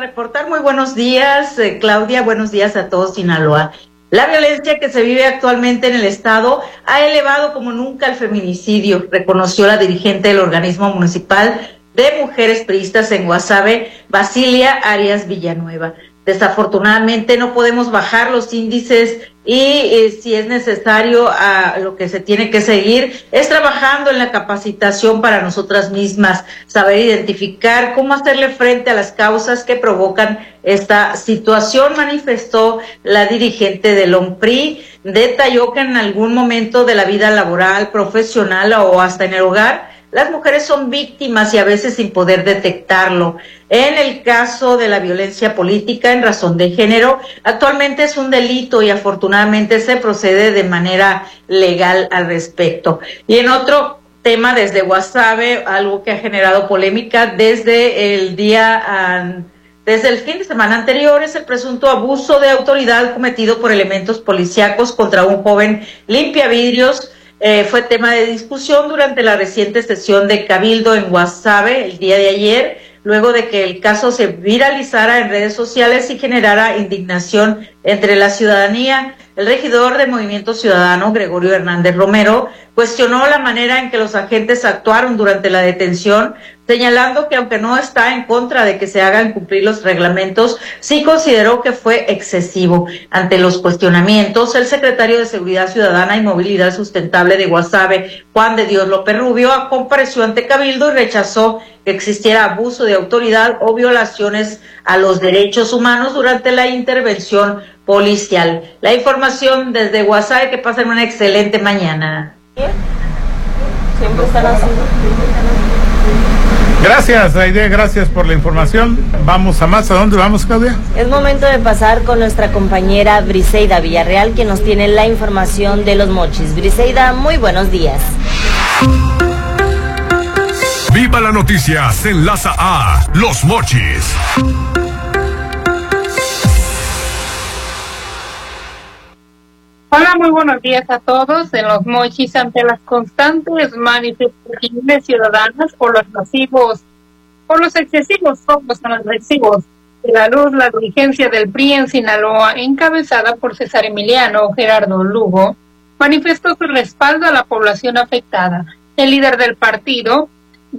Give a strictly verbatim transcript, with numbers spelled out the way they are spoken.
reportar. Muy buenos días, eh, Claudia, buenos días a todos Sinaloa. La violencia que se vive actualmente en el estado ha elevado como nunca el feminicidio, reconoció la dirigente del organismo municipal de mujeres priistas en Guasave, Basilia Arias Villanueva. Desafortunadamente no podemos bajar los índices y eh, si es necesario a lo que se tiene que seguir es trabajando en la capacitación para nosotras mismas, saber identificar cómo hacerle frente a las causas que provocan esta situación, manifestó la dirigente del OMPRI. Detalló que en algún momento de la vida laboral, profesional o hasta en el hogar, las mujeres son víctimas y a veces sin poder detectarlo. En el caso de la violencia política en razón de género, actualmente es un delito y afortunadamente se procede de manera legal al respecto. Y en otro tema, desde Guasave, algo que ha generado polémica desde el día, desde el fin de semana anterior, es el presunto abuso de autoridad cometido por elementos policíacos contra un joven limpiavidrios. Eh, fue tema de discusión durante la reciente sesión de Cabildo en Guasave el día de ayer, luego de que el caso se viralizara en redes sociales y generara indignación entre la ciudadanía. El regidor de Movimiento Ciudadano, Gregorio Hernández Romero, cuestionó la manera en que los agentes actuaron durante la detención, señalando que aunque no está en contra de que se hagan cumplir los reglamentos, sí consideró que fue excesivo. Ante los cuestionamientos, el secretario de Seguridad Ciudadana y Movilidad Sustentable de Guasave, Juan de Dios López Rubio, compareció ante Cabildo y rechazó que existiera abuso de autoridad o violaciones a los derechos humanos durante la intervención policial. La información desde Guasave, que pasen una excelente mañana. Siempre están haciendo. Gracias, Aide, gracias por la información. Vamos a más. ¿A dónde vamos, Claudia? Es momento de pasar con nuestra compañera Briseida Villarreal, que nos tiene la información de Los Mochis. Briseida, muy buenos días. Viva la noticia, se enlaza a Los Mochis. Hola, muy buenos días a todos. En Los Mochis, ante las constantes manifestaciones ciudadanas por los masivos, por los excesivos robos a los recibos de la luz, la dirigencia del P R I en Sinaloa, encabezada por César Emiliano Gerardo Lugo, manifestó su respaldo a la población afectada. El líder del partido